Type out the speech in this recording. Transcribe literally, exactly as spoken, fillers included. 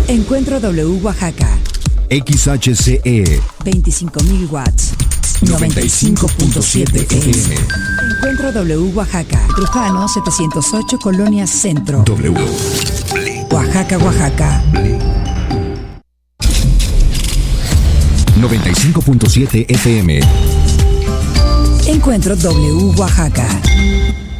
Encuentro W Oaxaca. X H C E veinticinco mil watts. noventa y cinco punto siete F M. Encuentro W Oaxaca. Trujano setecientos ocho, Colonia Centro. W. Oaxaca, Oaxaca. noventa y cinco punto siete F M. Encuentro W Oaxaca.